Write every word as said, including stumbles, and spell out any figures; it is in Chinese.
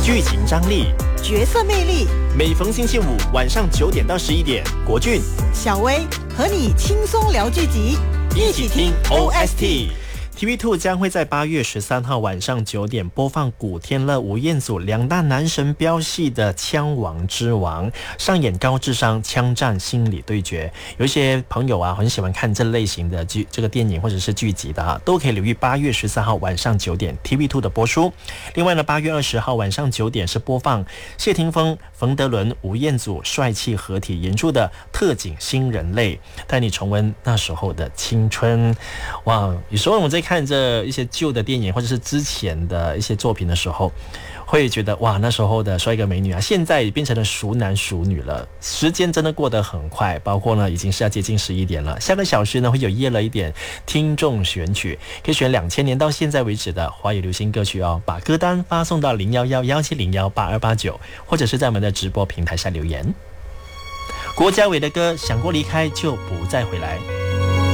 剧情张力、 角色魅力。 每逢星期五晚上九点到十一点，国俊、 小薇和你轻松聊剧集， 一起听 O S T。T V 二 将会在八月十三号晚上九点播放古天乐、吴彦祖两大男神飙戏的《枪王之王》，上演高智商枪战心理对决。有一些朋友啊很喜欢看这类型的剧这个电影或者是剧集的哈，都可以留意八月十三号晚上九点 T V 二 的播出。另外呢，八月二十号晚上九点是播放谢霆锋、冯德伦、吴彦祖帅气合体演出的《特警新人类》，带你重温那时候的青春。哇，有时候我们在看看这一些旧的电影或者是之前的一些作品的时候，会觉得哇，那时候的帅哥美女啊，现在变成了熟男熟女了。时间真的过得很快，包括呢已经是要接近十一点了。下个小时呢会有夜了一点听众选曲，可以选两千年到现在为止的华语流行歌曲哦。把歌单发送到零一一一七零一八二八九，或者是在我们的直播平台下留言。国家伟的歌《想过离开就不再回来》。